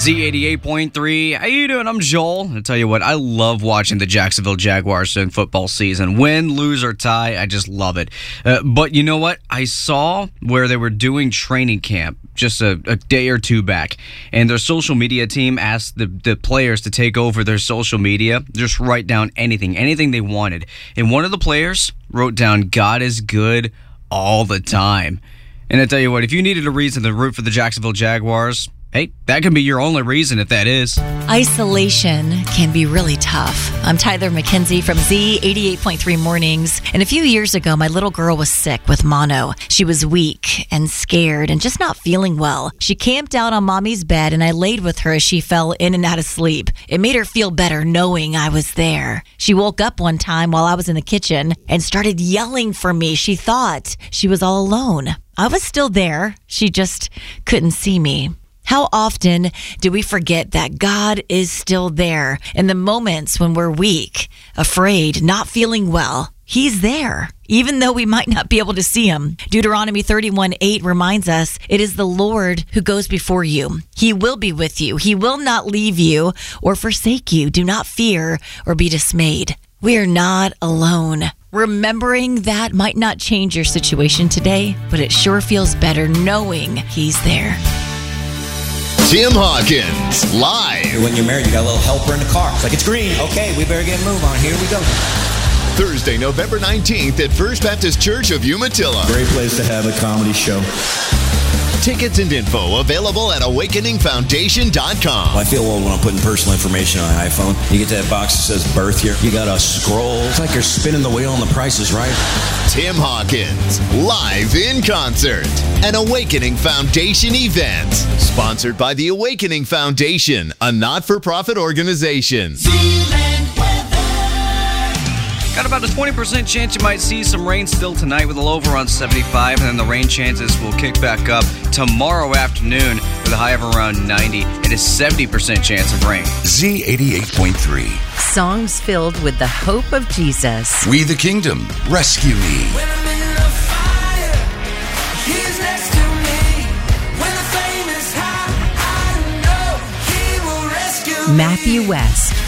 Z88.3. How you doing? I'm Joel. I'll tell you what, I love watching the Jacksonville Jaguars during football season. Win, lose, or tie, I just love it. But you know what? I saw where they were doing training camp just a day or two back, and their social media team asked the players to take over their social media, just write down anything they wanted. And one of the players wrote down, "God is good all the time." And I tell you what, if you needed a reason to root for the Jacksonville Jaguars, hey, that can be your only reason if that is. Isolation can be really tough. I'm Tyler McKenzie from Z88.3 Mornings. And a few years ago, my little girl was sick with mono. She was weak and scared and just not feeling well. She camped out on mommy's bed and I laid with her as she fell in and out of sleep. It made her feel better knowing I was there. She woke up one time while I was in the kitchen and started yelling for me. She thought she was all alone. I was still there. She just couldn't see me. How often do we forget that God is still there in the moments when we're weak, afraid, not feeling well? He's there, even though we might not be able to see him. Deuteronomy 31:8 reminds us it is the Lord who goes before you. He will be with you. He will not leave you or forsake you. Do not fear or be dismayed. We are not alone. Remembering that might not change your situation today, but it sure feels better knowing he's there. Tim Hawkins, live. When you're married, you got a little helper in the car. It's like, it's green. Okay, we better get a move on. Here we go. Thursday, November 19th at First Baptist Church of Umatilla. Great place to have a comedy show. Tickets and info available at awakeningfoundation.com. I feel old when I'm putting personal information on an iPhone. You get that box that says birth year. You got to scroll. It's like you're spinning the wheel on the Price is Right. Tim Hawkins, live in concert. An Awakening Foundation event. Sponsored by the Awakening Foundation, a not-for-profit organization. Got about a 20% chance you might see some rain still tonight with a low of around 75, and then the rain chances will kick back up tomorrow afternoon with a high of around 90 and a 70% chance of rain. Z88.3. Songs filled with the hope of Jesus. We the Kingdom, rescue me. When I'm in the fire, he's next to me. When the flame is high, I know he will rescue me. Matthew West.